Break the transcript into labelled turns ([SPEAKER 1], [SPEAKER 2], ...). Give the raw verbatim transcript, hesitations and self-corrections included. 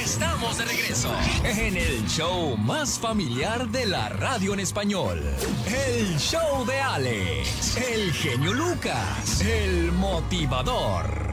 [SPEAKER 1] Estamos de regreso en el show más familiar de la radio en español. El show de Alex, el genio Lucas, el motivador.